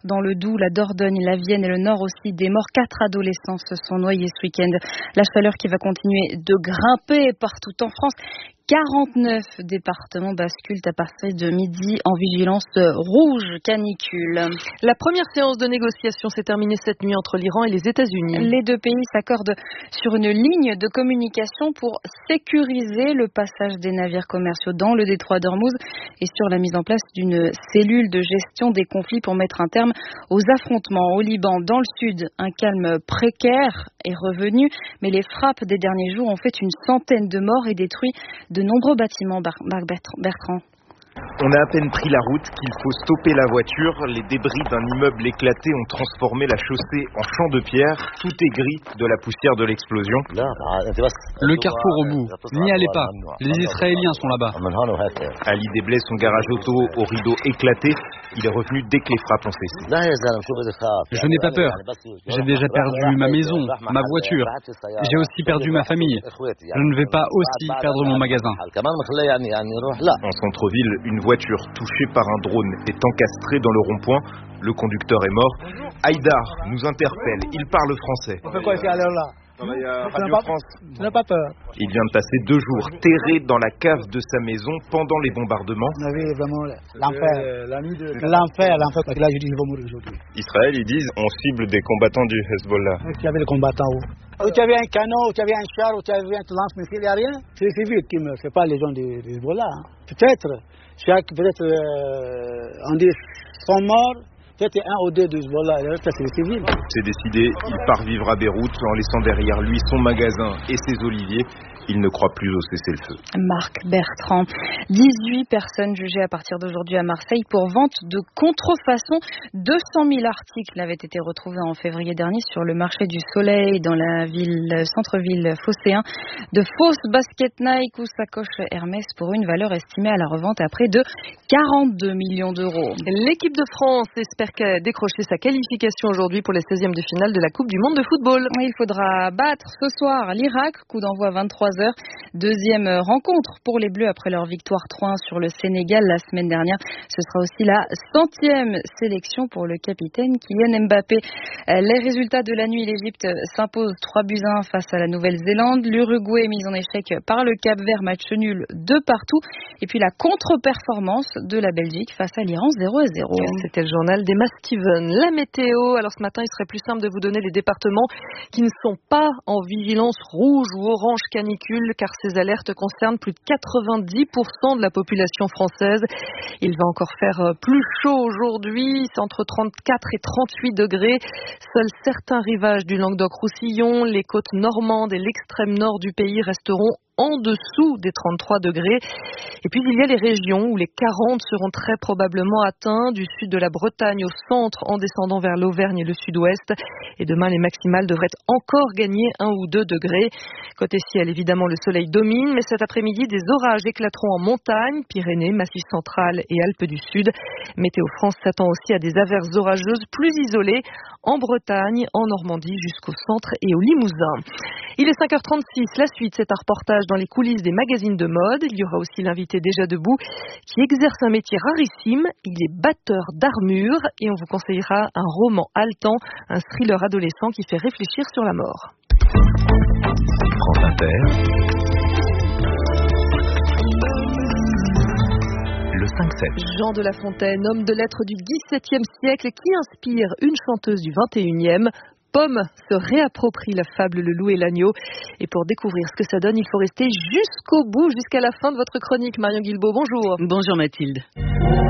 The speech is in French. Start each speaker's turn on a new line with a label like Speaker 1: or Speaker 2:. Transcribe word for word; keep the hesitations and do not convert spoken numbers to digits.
Speaker 1: dans le Doubs, la Dordogne, la Vienne et le Nord aussi. Des morts, quatre adolescents se sont noyés ce week-end. La chaleur qui va continuer de grimper partout en France. quarante-neuf départements basculent à partir de midi en vigilance rouge canicule.
Speaker 2: La première séance de négociation s'est terminée cette nuit entre l'Iran et les États-Unis.
Speaker 1: Les deux pays s'accordent sur une ligne de communication pour sécuriser le passage des navires commerciaux dans le détroit d'Ormuz et sur la mise en place d'une cellule de gestion des conflits pour mettre un terme aux affrontements. Au Liban, dans le sud, un calme précaire est revenu, mais les frappes des derniers jours ont fait une centaine de morts et détruit de nombreux bâtiments. Marc Bertrand.
Speaker 3: On a à peine pris la route qu'il faut stopper la voiture. Les débris d'un immeuble éclaté ont transformé la chaussée en champ de pierre. Tout est gris de la poussière de l'explosion.
Speaker 4: Le carrefour au bout. N'y allez pas. Les Israéliens sont là-bas.
Speaker 3: Ali déblaye son garage auto au rideau éclaté. Il est revenu dès que les frappes ont cessé.
Speaker 4: Je n'ai pas peur. J'ai déjà perdu ma maison, ma voiture. J'ai aussi perdu ma famille. Je ne vais pas aussi perdre mon magasin.
Speaker 3: En centre-ville, une voiture touchée par un drone est encastrée dans le rond-point. Le conducteur est mort. Haïdar nous interpelle. Il parle français.
Speaker 5: On fait quoi ici à l'heure là?
Speaker 3: Radio France.
Speaker 5: Tu n'as pas peur?
Speaker 3: Il vient de passer deux jours terré dans la cave de sa maison pendant les bombardements.
Speaker 5: On avait vraiment l'enfer. L'enfer, l'enfer. Parce que là, je dis, je vais mourir aujourd'hui.
Speaker 3: Israël, ils disent, on cible des combattants du Hezbollah.
Speaker 5: Tu avais les combattants où? Où tu avais un canon, où tu avais un char, où tu avais un lance-missile, il n'y a rien. C'est les civils qui meurent, ce n'est pas les gens du Hezbollah. Hein. Peut-être, chaque, peut-être, euh, on dit, sont morts. Peut-être un ou deux de Hezbollah, le reste c'est les civils.
Speaker 3: C'est décidé, il part vivre à Beyrouth en laissant derrière lui son magasin et ses oliviers. Il ne croit plus au cessez-le-feu.
Speaker 1: Marc Bertrand. dix-huit personnes jugées à partir d'aujourd'hui à Marseille pour vente de contrefaçon. deux cent mille articles avaient été retrouvés en février dernier sur le marché du Soleil dans la ville, centre-ville phocéen. De fausses baskets Nike ou sacoches Hermès pour une valeur estimée à la revente à près de quarante-deux millions d'euros.
Speaker 2: L'équipe de France espère décrocher sa qualification aujourd'hui pour la seizième de finale de la Coupe du Monde de football.
Speaker 1: Il faudra battre ce soir l'Irak, coup d'envoi à vingt-trois heures. Deuxième rencontre pour les Bleus après leur victoire trois un sur le Sénégal la semaine dernière. Ce sera aussi la centième sélection pour le capitaine Kylian Mbappé. Les résultats de la nuit, l'Égypte s'impose trois buts à un face à la Nouvelle-Zélande. L'Uruguay est mise en échec par le Cap-Vert, match nul de partout. Et puis la contre-performance de la Belgique face à l'Iran zéro à zéro.
Speaker 2: C'était le journal d'Emma Steven. La météo, alors ce matin il serait plus simple de vous donner les départements qui ne sont pas en vigilance rouge ou orange canicule car ces alertes concernent plus de quatre-vingt-dix pour cent de la population française. Il va encore faire plus chaud aujourd'hui, c'est entre trente-quatre et trente-huit degrés. Seuls certains rivages du Languedoc-Roussillon, les côtes normandes et l'extrême nord du pays resteront en dessous des trente-trois degrés. Et puis il y a les régions où les quarante seront très probablement atteints, du sud de la Bretagne au centre en descendant vers l'Auvergne et le sud-ouest. Et demain, les maximales devraient encore gagner un ou deux degrés. Côté ciel, évidemment, le soleil domine, mais cet après-midi, des orages éclateront en montagne, Pyrénées, Massif central et Alpes du Sud. Météo France s'attend aussi à des averses orageuses plus isolées en Bretagne, en Normandie, jusqu'au centre et au Limousin. Il est cinq heures trente-six. La suite, c'est un reportage dans les coulisses des magazines de mode. Il y aura aussi l'invité déjà debout qui exerce un métier rarissime. Il est batteur d'armure et on vous conseillera un roman haletant, un thriller adolescent qui fait réfléchir sur la mort.
Speaker 6: France Inter, le cinq sept.
Speaker 2: Jean de La Fontaine, homme de lettres du dix-septième siècle qui inspire une chanteuse du vingt et unième. Pomme se réapproprie la fable Le Loup et l'Agneau. Et pour découvrir ce que ça donne, il faut rester jusqu'au bout, jusqu'à la fin de votre chronique. Marion Guilbault, bonjour.
Speaker 7: Bonjour Mathilde.